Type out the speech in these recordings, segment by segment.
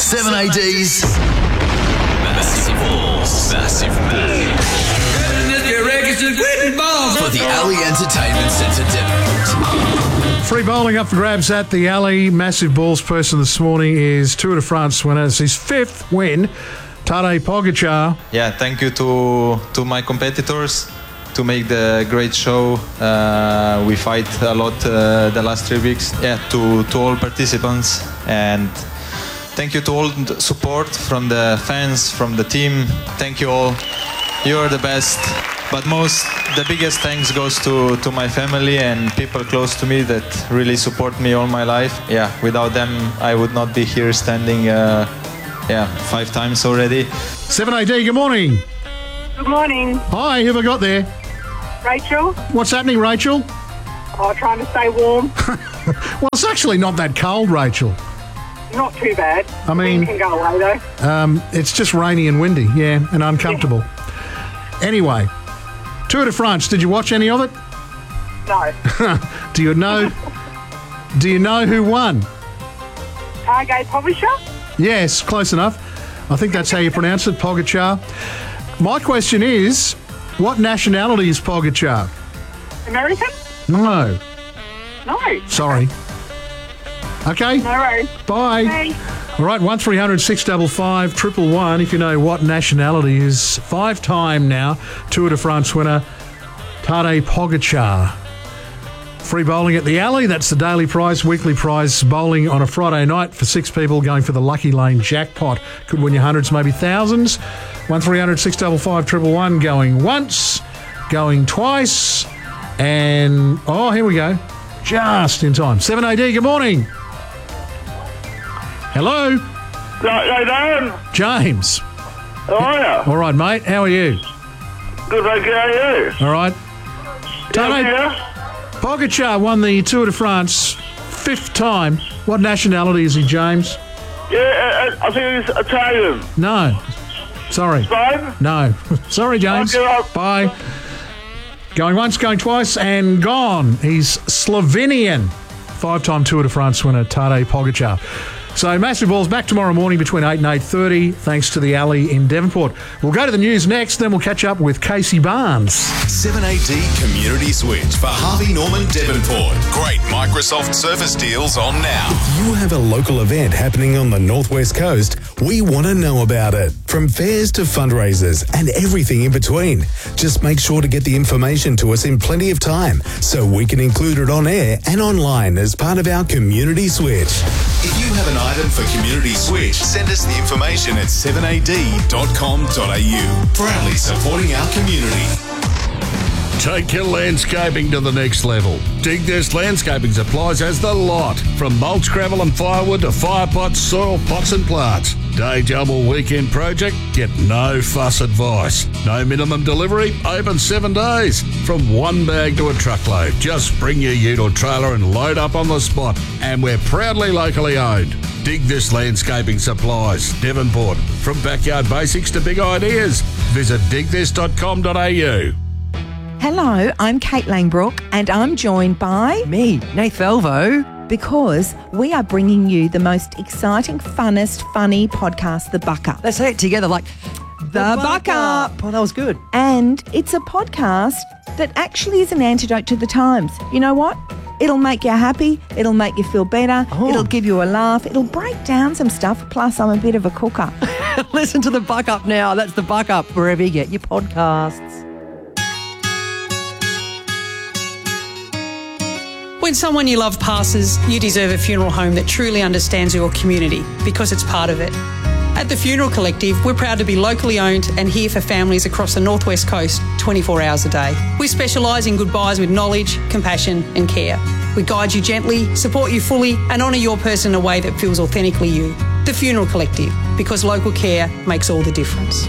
7AD's Massive Balls. Massive Balls. For the Alley Entertainment Centre, Devonport. Free bowling up for grabs at the Alley. Massive Balls person this morning is Tour de France winner. It's his fifth win. Tadej Pogačar. Yeah, thank you to my competitors to make the great show. We fight a lot the last 3 weeks. Yeah, to all participants, and thank you to all the support from the fans, from the team. Thank you all. You are the best. But the biggest thanks goes to my family and people close to me that really support me all my life. Yeah, without them, I would not be here standing 5 times already. 7AD, good morning. Good morning. Hi, who have I got there? Rachel. What's happening, Rachel? Oh, trying to stay warm. Well, it's actually not that cold, Rachel. Not too bad. I mean, Wind can go away though. It's just rainy and windy, yeah, and uncomfortable. Anyway, Tour de France, did you watch any of it? No. Do you know who won? Tadej Pogačar? Yes, close enough. I think that's how you pronounce it, Pogačar. My question is, what nationality is Pogačar? American? No. No. Sorry. Okay. No worries. Bye. Bye. All right, 1300 655 111 if you know what nationality is. 5-time now Tour de France winner Tadej Pogačar. Free bowling at the Alley, that's the daily prize, weekly prize bowling on a Friday night for 6 people going for the Lucky Lane jackpot. Could win you hundreds, maybe thousands. 1300 655 111 going once, going twice, and here we go. Just in time. 7AD, good morning. Hello? Hey, Dan. James. How are you? All right, mate. How are you? Good, thank you. How are you? All right. Tadej Yeah. Pogačar won the Tour de France 5th time. What nationality is he, James? Yeah, I think he's Italian. No. Sorry. Spain? No. Sorry, James. I'll give up. Bye. Going once, going twice, and gone. He's Slovenian. 5-time Tour de France winner, Tadej Pogačar. So Massive Balls back tomorrow morning between 8 and 8:30, thanks to the Alley in Devonport. We'll go to the news next, then we'll catch up with Casey Barnes. 7AD Community Switch for Harvey Norman Devonport. Great Microsoft Surface deals on now. If you have a local event happening on the Northwest Coast, we want to know about it. From fairs to fundraisers and everything in between. Just make sure to get the information to us in plenty of time so we can include it on air and online as part of our Community Switch. If you have an item for Community Switch, send us the information at 7ad.com.au. Proudly supporting our community. Take your landscaping to the next level. Dig This Landscaping Supplies has the lot. From mulch, gravel and firewood to fire pots, soil pots and plants. Day job or weekend project? Get no fuss advice. No minimum delivery, open 7 days. From one bag to a truckload. Just bring your ute or trailer and load up on the spot. And we're proudly locally owned. Dig This Landscaping Supplies, Devonport. From backyard basics to big ideas. Visit digthis.com.au. Hello, I'm Kate Langbrook and I'm joined by... Me, Nath Velvo. Because we are bringing you the most exciting, funnest, funny podcast, The Buck Up. Let's say it together like... The Buck Up. Oh, that was good. And it's a podcast that actually is an antidote to the times. You know what? It'll make you happy. It'll make you feel better. Oh. It'll give you a laugh. It'll break down some stuff. Plus, I'm a bit of a cooker. Listen to The Buck Up now. That's The Buck Up, wherever you get your podcasts. When someone you love passes, you deserve a funeral home that truly understands your community because it's part of it. At the Funeral Collective, we're proud to be locally owned and here for families across the Northwest Coast 24 hours a day. We specialise in goodbyes with knowledge, compassion and care. We guide you gently, support you fully and honour your person in a way that feels authentically you. The Funeral Collective, because local care makes all the difference.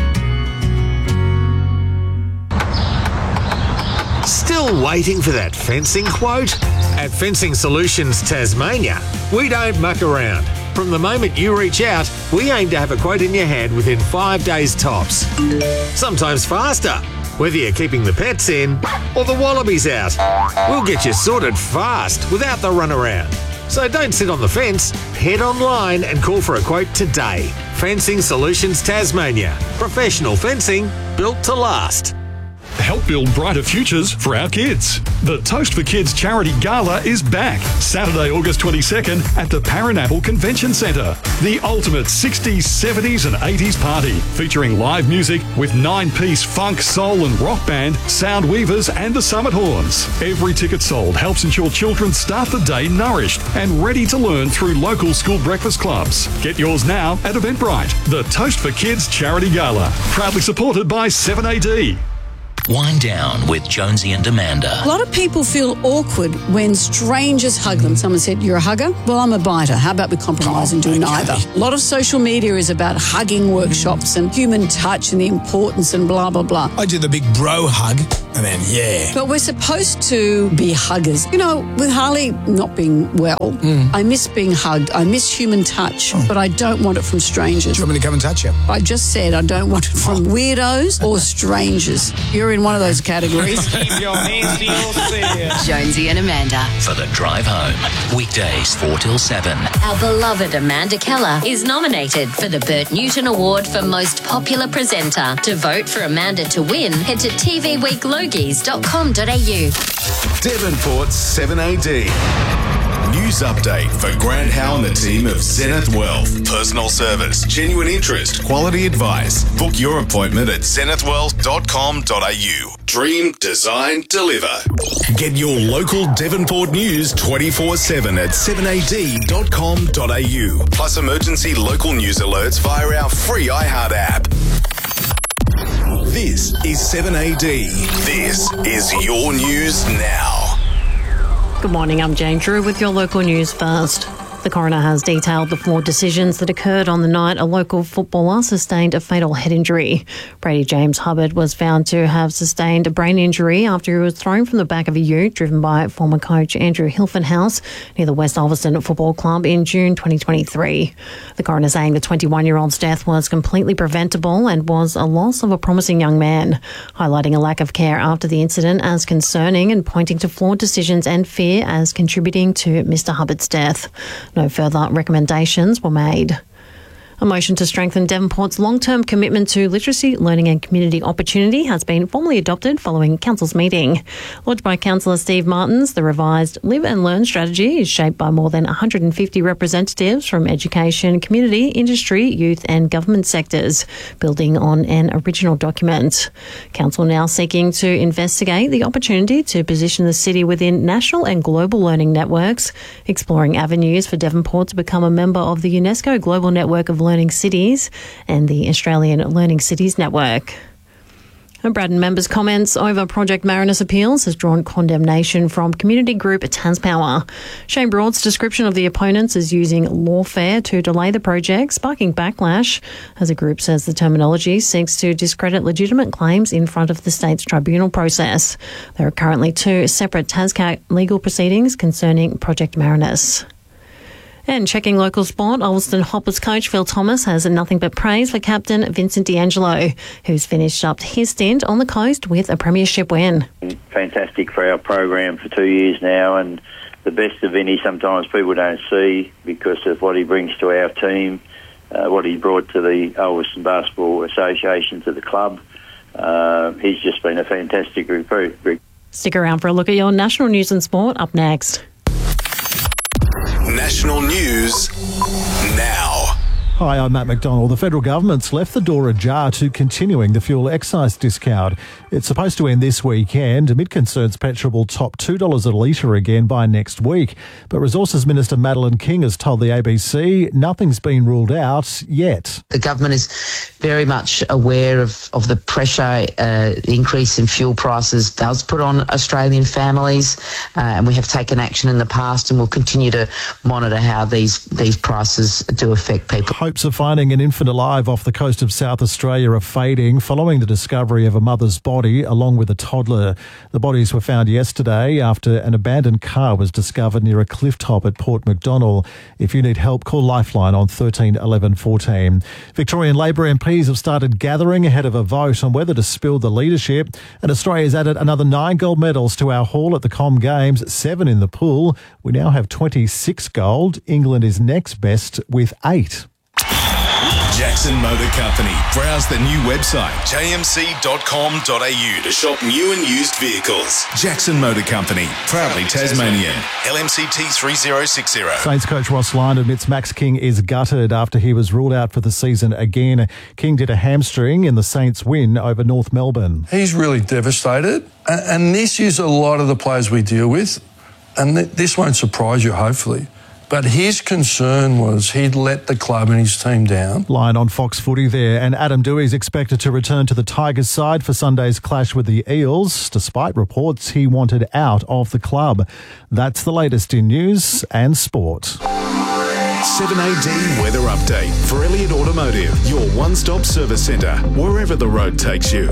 Still waiting for that fencing quote? At Fencing Solutions Tasmania, we don't muck around. From the moment you reach out, we aim to have a quote in your hand within 5 days tops. Sometimes faster, whether you're keeping the pets in or the wallabies out. We'll get you sorted fast without the runaround. So don't sit on the fence. Head online and call for a quote today. Fencing Solutions Tasmania. Professional fencing built to last. Help build brighter futures for our kids. The Toast for Kids Charity Gala is back Saturday, August 22nd at the Parinapple Convention Centre. The ultimate 60s, 70s and 80s party featuring live music with 9-piece funk, soul and rock band, Sound Weavers and the Summit Horns. Every ticket sold helps ensure children start the day nourished and ready to learn through local school breakfast clubs. Get yours now at Eventbrite. The Toast for Kids Charity Gala, proudly supported by 7AD. Wind Down with Jonesy and Amanda. A lot of people feel awkward when strangers hug them. Someone said, "You're a hugger?" Well, I'm a biter. How about we compromise and do neither? A lot of social media is about hugging workshops and human touch and the importance and blah, blah, blah. I do the big bro hug and then, yeah. But we're supposed to be huggers. You know, with Harley not being well, I miss being hugged. I miss human touch, but I don't want it from strangers. Do you want me to come and touch you? I just said I don't want it from weirdos or strangers. You're in one of those categories. Keep your hands to yourself. Jonesy and Amanda for the drive home. Weekdays 4 till 7. Our beloved Amanda Keller is nominated for the Bert Newton Award for Most Popular Presenter. To vote for Amanda to win, head to tvweeklogies.com.au. Devonport's 7AD. News update for Grant Howe and the team of Zenith Wealth. Personal service, genuine interest, quality advice. Book your appointment at zenithwealth.com.au. Dream, design, deliver. Get your local Devonport news 24/7 at 7ad.com.au. Plus emergency local news alerts via our free iHeart app. This is 7AD. This is your news now. Good morning, I'm Jane Drew with your local news first. The coroner has detailed the flawed decisions that occurred on the night a local footballer sustained a fatal head injury. Brady James Hubbard was found to have sustained a brain injury after he was thrown from the back of a ute driven by former coach Andrew Hilfenhaus near the West Ulverston Football Club in June 2023. The coroner saying the 21-year-old's death was completely preventable and was a loss of a promising young man, highlighting a lack of care after the incident as concerning and pointing to flawed decisions and fear as contributing to Mr Hubbard's death. No further recommendations were made. A motion to strengthen Devonport's long-term commitment to literacy, learning and community opportunity has been formally adopted following Council's meeting. Lodged by Councillor Steve Martins, the revised Live and Learn strategy is shaped by more than 150 representatives from education, community, industry, youth and government sectors, building on an original document. Council now seeking to investigate the opportunity to position the city within national and global learning networks, exploring avenues for Devonport to become a member of the UNESCO Global Network of Learning Cities and the Australian Learning Cities Network. And Braddon members' comments over Project Marinus appeals has drawn condemnation from community group Taspower. Shane Broad's description of the opponents as using lawfare to delay the project, sparking backlash, as the group says the terminology seeks to discredit legitimate claims in front of the state's tribunal process. There are currently 2 separate TASCAT legal proceedings concerning Project Marinus. And checking local sport, Ulverston Hoppers coach Phil Thomas has nothing but praise for captain Vincent D'Angelo, who's finished up his stint on the coast with a premiership win. Fantastic for our program for 2 years now, and the best of Vinny sometimes people don't see because of what he brings to our team, what he brought to the Ulverston Basketball Association, to the club. He's just been a fantastic recruit. Stick around for a look at your national news and sport up next. National news now. Hi, I'm Matt McDonald. The federal government's left the door ajar to continuing the fuel excise discount. It's supposed to end this weekend amid concerns petrol will top $2 a litre again by next week. But Resources Minister Madeleine King has told the ABC nothing's been ruled out yet. The government is very much aware of the pressure the increase in fuel prices does put on Australian families, and we have taken action in the past and will continue to monitor how these prices do affect people. Hopes of finding an infant alive off the coast of South Australia are fading following the discovery of a mother's body along with a toddler. The bodies were found yesterday after an abandoned car was discovered near a cliff top at Port MacDonnell. If you need help, call Lifeline on 13 11 14. Victorian Labor MPs have started gathering ahead of a vote on whether to spill the leadership, and Australia's added another 9 gold medals to our haul at the Com Games, 7 in the pool. We now have 26 gold. England is next best with 8. Jackson Motor Company. Browse the new website, jmc.com.au, to shop new and used vehicles. Jackson Motor Company, proudly Tasmanian. LMCT 3060. Saints coach Ross Lyon admits Max King is gutted after he was ruled out for the season again. King did a hamstring in the Saints' win over North Melbourne. He's really devastated, and this is a lot of the players we deal with, and this won't surprise you, hopefully. But his concern was he'd let the club and his team down. Lyon on Fox Footy there, and Adam Doueihi is expected to return to the Tigers side for Sunday's clash with the Eels, despite reports he wanted out of the club. That's the latest in news and sport. 7AD Weather Update for Elliott Automotive, your one-stop service centre, wherever the road takes you.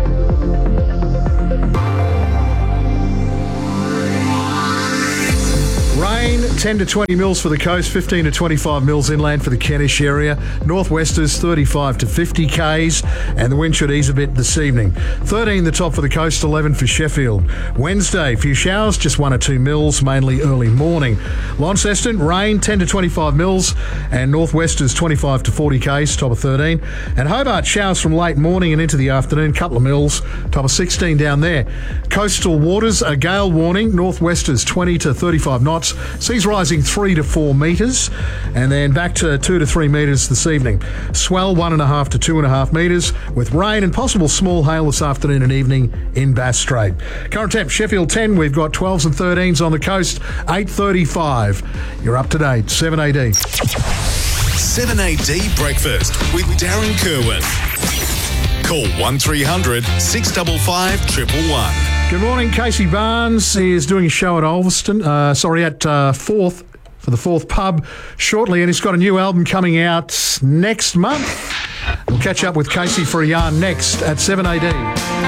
Rain, 10 to 20 mils for the coast, 15 to 25 mils inland for the Kentish area. Northwesters, 35 to 50 Ks, and the wind should ease a bit this evening. 13 the top for the coast, 11 for Sheffield. Wednesday, few showers, just 1 or 2 mils, mainly early morning. Launceston, rain, 10 to 25 mils, and Northwesters, 25 to 40 Ks, top of 13. And Hobart, showers from late morning and into the afternoon, couple of mils, top of 16 down there. Coastal waters, a gale warning, Northwesters, 20 to 35 knots. Seas rising 3 to 4 metres, and then back to 2 to 3 metres this evening. Swell 1.5 to 2.5 metres, with rain and possible small hail this afternoon and evening in Bass Strait. Current temp, Sheffield 10, we've got 12s and 13s on the coast, 8:35. You're up to date, 7AD. 7AD Breakfast with Darren Kerwin. Call 1300 655 111. Good morning. Casey Barnes is doing a show at Ulverston, at 4th, for the 4th pub shortly, and he's got a new album coming out next month. We'll catch up with Casey for a yarn next at 7AD.